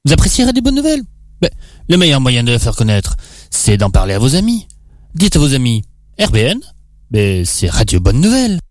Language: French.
Vous apprécierez des bonnes nouvelles. Mais le meilleur moyen de la faire connaître, c'est d'en parler à vos amis. Dites à vos amis, RBN, c'est Radio Bonne Nouvelle.